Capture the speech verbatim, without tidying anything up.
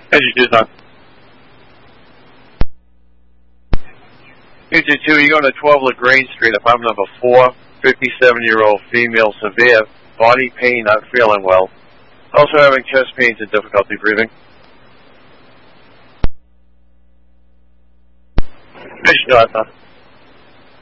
Engine two is on. Engine two, you're going to twelve LaGrange Street, apartment number four, fifty-seven-year-old female, severe body pain, not feeling well. Also having chest pains and difficulty breathing. Engine two,